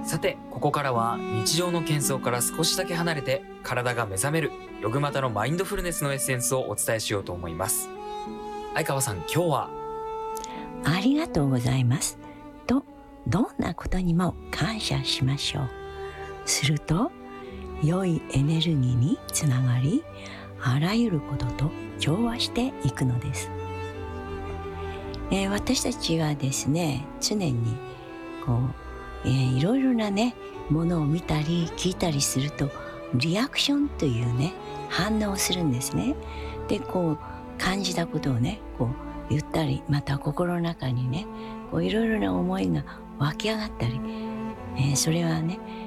さて、ここからは日常の喧騒から少しだけ離れて体が目覚めるヨグマタのマインドフルネスのエッセンスをお伝えしようと思います。相川さん、今日はありがとうございますと、どんなことにも感謝しましょう。すると良いエネルギーにつながり、あらゆることと調和していくのです。私たちはですね、常にいろいろなねものを見たり聞いたりすると、リアクションというね反応をするんですね。で、感じたことをね言ったり、また心の中にねいろいろな思いが湧き上がったり、それはね